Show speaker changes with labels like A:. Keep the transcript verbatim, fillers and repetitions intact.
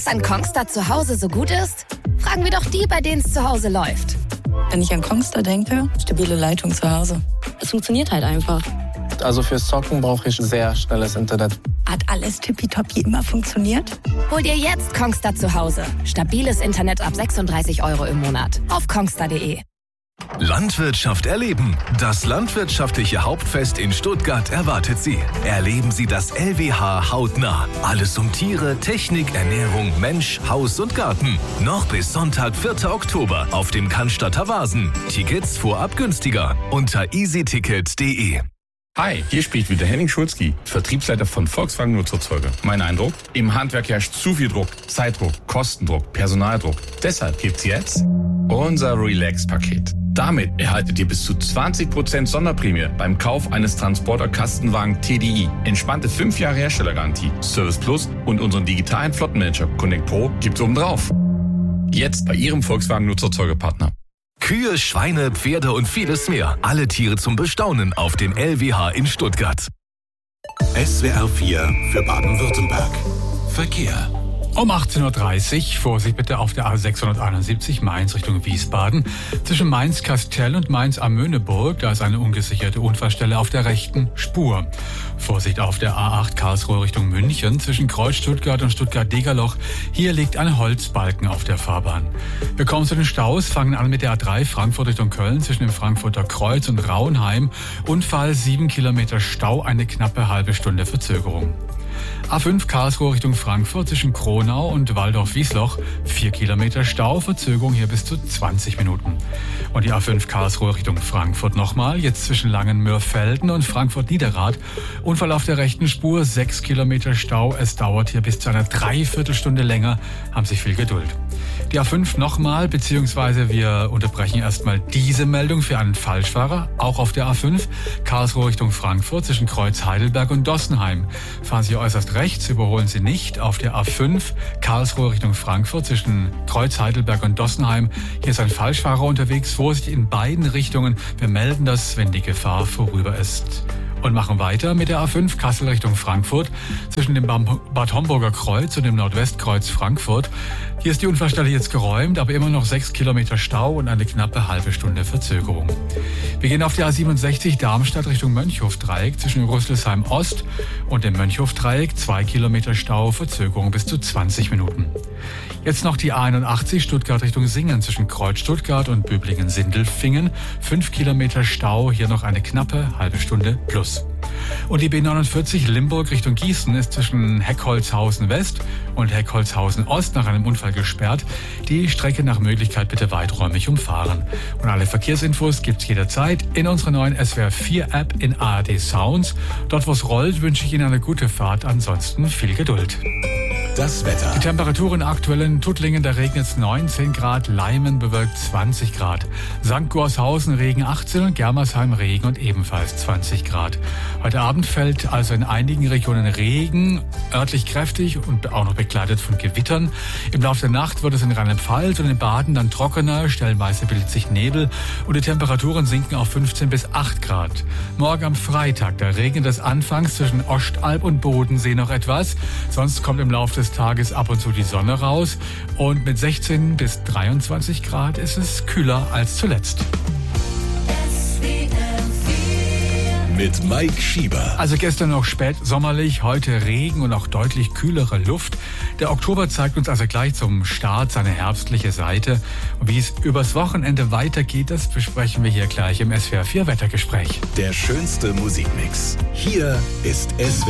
A: Was an Kongstar zu Hause so gut ist? Fragen wir doch die, bei denen es zu Hause läuft.
B: Wenn ich an Kongstar denke, stabile Leitung zu Hause. Es funktioniert halt einfach.
C: Also fürs Zocken brauche ich sehr schnelles Internet.
B: Hat alles tippitoppi immer funktioniert?
A: Hol dir jetzt Kongstar zu Hause. Stabiles Internet ab sechsunddreißig Euro im Monat. Auf kongstar punkt de.
D: Landwirtschaft erleben. Das landwirtschaftliche Hauptfest in Stuttgart erwartet Sie. Erleben Sie das L W H hautnah. Alles um Tiere, Technik, Ernährung, Mensch, Haus und Garten. Noch bis Sonntag, vierten Oktober auf dem Cannstatter Wasen. Tickets vorab günstiger unter easyticket punkt de.
E: Hi, hier spricht wieder Henning Schulzki, Vertriebsleiter von Volkswagen Nutzerzeuger. Mein Eindruck? Im Handwerk herrscht zu viel Druck, Zeitdruck, Kostendruck, Personaldruck. Deshalb gibt's jetzt unser Relax-Paket. Damit erhaltet ihr bis zu zwanzig Prozent Sonderprämie beim Kauf eines Transporter-Kastenwagen T D I. Entspannte fünf Jahre Herstellergarantie, Service Plus und unseren digitalen Flottenmanager Connect Pro gibt's obendrauf. Jetzt bei Ihrem Volkswagen Nutzerzeugerpartner.
D: Kühe, Schweine, Pferde und vieles mehr. Alle Tiere zum Bestaunen auf dem L W H in Stuttgart.
F: S W R vier für Baden-Württemberg. Verkehr.
G: Um achtzehn Uhr dreißig, Vorsicht bitte auf der A sechshunderteinundsiebzig Mainz Richtung Wiesbaden. Zwischen Mainz-Kastell und Mainz-Amöneburg, da ist eine ungesicherte Unfallstelle auf der rechten Spur. Vorsicht auf der A acht Karlsruhe Richtung München, zwischen Kreuz Stuttgart und Stuttgart-Degerloch. Hier liegt ein Holzbalken auf der Fahrbahn. Wir kommen zu den Staus, fangen an mit der A drei Frankfurt Richtung Köln, zwischen dem Frankfurter Kreuz und Rauenheim. Unfall, sieben Kilometer Stau, eine knappe halbe Stunde Verzögerung. A fünf Karlsruhe Richtung Frankfurt zwischen Kronau und Waldorf-Wiesloch. vier Kilometer Stau, Verzögerung hier bis zu zwanzig Minuten. Und die A fünf Karlsruhe Richtung Frankfurt nochmal, jetzt zwischen Langenmörfelden und Frankfurt-Niederrad. Unfall auf der rechten Spur, sechs Kilometer Stau. Es dauert hier bis zu einer Dreiviertelstunde länger. Haben Sie viel Geduld. Die A fünf nochmal, beziehungsweise wir unterbrechen erstmal diese Meldung für einen Falschfahrer. Auch auf der A fünf Karlsruhe Richtung Frankfurt zwischen Kreuz Heidelberg und Dossenheim. Fahren Sie äußerst rechts, überholen Sie nicht. Auf der A fünf Karlsruhe Richtung Frankfurt zwischen Kreuz Heidelberg und Dossenheim. Hier ist ein Falschfahrer unterwegs. Vorsicht in beiden Richtungen. Wir melden das, wenn die Gefahr vorüber ist. Und machen weiter mit der A fünf Kassel Richtung Frankfurt zwischen dem Bad Homburger Kreuz und dem Nordwestkreuz Frankfurt. Hier ist die Unfallstelle jetzt geräumt, aber immer noch sechs Kilometer Stau und eine knappe halbe Stunde Verzögerung. Wir gehen auf die A siebenundsechzig Darmstadt Richtung Mönchhofdreieck zwischen Rüsselsheim Ost und dem Mönchhofdreieck. Zwei Kilometer Stau, Verzögerung bis zu zwanzig Minuten. Jetzt noch die A einundachtzig Stuttgart Richtung Singen zwischen Kreuz Stuttgart und Böblingen-Sindelfingen. Fünf Kilometer Stau, hier noch eine knappe halbe Stunde plus. Und die B neunundvierzig Limburg Richtung Gießen ist zwischen Heckholzhausen West und Heckholzhausen Ost nach einem Unfall gesperrt. Die Strecke nach Möglichkeit bitte weiträumig umfahren. Und alle Verkehrsinfos gibt's jederzeit in unserer neuen S W R vier App in A R D Sounds. Dort, wo es rollt, wünsche ich Ihnen eine gute Fahrt. Ansonsten viel Geduld.
F: Das Wetter.
G: Die Temperaturen aktuell in Tuttlingen, da regnet es neunzehn Grad, Leimen bewölkt zwanzig Grad. Sankt Gorshausen Regen achtzehn und Germersheim Regen und ebenfalls zwanzig Grad. Heute Abend fällt also in einigen Regionen Regen, örtlich kräftig und auch noch begleitet von Gewittern. Im Laufe der Nacht wird es in Rheinland-Pfalz und in Baden dann trockener, stellenweise bildet sich Nebel und die Temperaturen sinken auf fünfzehn bis acht Grad. Morgen am Freitag, da regnet es anfangs zwischen Ostalb und Bodensee noch etwas, sonst kommt im Laufe des Tages ab und zu die Sonne raus und mit sechzehn bis dreiundzwanzig Grad ist es kühler als zuletzt.
F: Mit Mike Schieber.
G: Also gestern noch spät sommerlich, heute Regen und auch deutlich kühlere Luft. Der Oktober zeigt uns also gleich zum Start seine herbstliche Seite. Und wie es übers Wochenende weitergeht, das besprechen wir hier gleich im S W R vier Wettergespräch.
F: Der schönste Musikmix. Hier ist S W R